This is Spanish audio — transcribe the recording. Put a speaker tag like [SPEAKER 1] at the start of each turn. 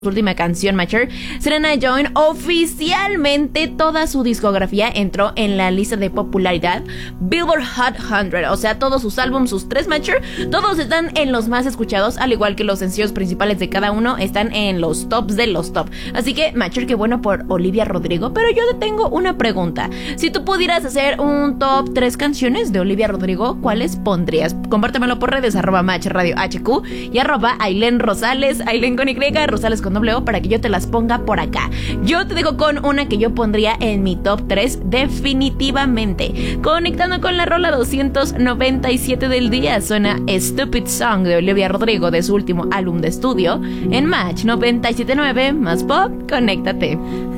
[SPEAKER 1] última canción, Matcher, Serena Joy oficialmente toda su discografía entró en la lista de popularidad Billboard Hot 100, o sea, todos sus álbumes, sus tres, Matcher, todos están en los más escuchados, al igual que los sencillos principales de cada uno están en los tops de los top. Así que, Matcher, qué bueno por Olivia Rodrigo, pero yo te tengo una pregunta. Si tú pudieras hacer un top 3 canciones de Olivia Rodrigo, ¿cuáles pondrías? Compártemelo por redes, @MatchRadioHQ y @Ailén Rosales, Ailén con Y, Rosales con W, para que yo te las ponga por acá. Yo te dejo con una que yo pondría en mi top 3 definitivamente. Conectando con la rola 297 del día, suena Stupid Song de Olivia Rodrigo de su último álbum de estudio en Match 97.9 más pop. Conéctate.